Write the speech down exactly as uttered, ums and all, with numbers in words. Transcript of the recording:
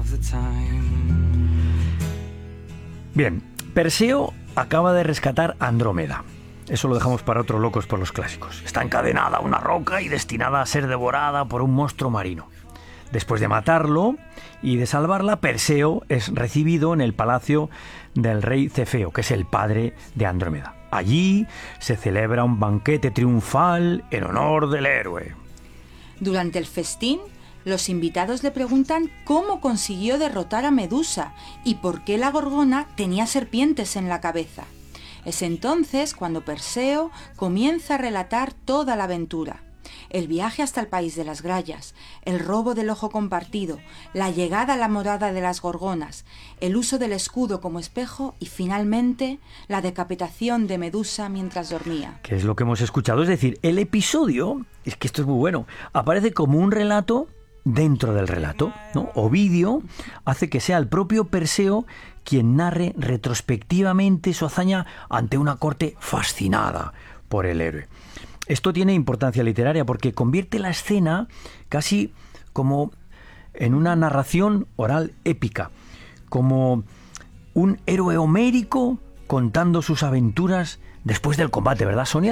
Bien, Perseo acaba de rescatar a Andrómeda. Eso lo dejamos para otros locos por los clásicos. Está encadenada a una roca y destinada a ser devorada por un monstruo marino. Después de matarlo y de salvarla, Perseo es recibido en el palacio del rey Cefeo, que es el padre de Andrómeda. Allí se celebra un banquete triunfal en honor del héroe. Durante el festín, los invitados le preguntan cómo consiguió derrotar a Medusa y por qué la gorgona tenía serpientes en la cabeza. Es entonces cuando Perseo comienza a relatar toda la aventura. El viaje hasta el país de las Grallas, el robo del ojo compartido, la llegada a la morada de las gorgonas, el uso del escudo como espejo y finalmente la decapitación de Medusa mientras dormía. Que es lo que hemos escuchado, es decir, el episodio, es que esto es muy bueno, aparece como un relato dentro del relato, ¿no? Ovidio hace que sea el propio Perseo quien narre retrospectivamente su hazaña ante una corte fascinada por el héroe. Esto tiene importancia literaria porque convierte la escena casi como en una narración oral épica, como un héroe homérico contando sus aventuras después del combate, ¿verdad, Sonia?